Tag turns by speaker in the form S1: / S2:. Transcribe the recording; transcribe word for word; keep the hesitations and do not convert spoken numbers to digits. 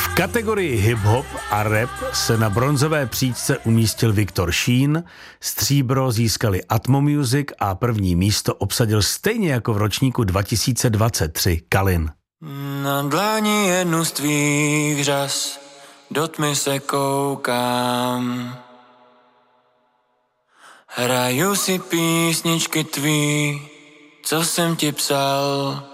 S1: V kategorii hip-hop a rap se na bronzové příčce umístil Viktor Šín, stříbro získali Atmo Music a první místo obsadil stejně jako v ročníku dva tisíce dvacet tři Kalin.
S2: Na dlani jednu z tvých řas do tmy se koukám. Hraju si písničky tvý, co jsem ti psal.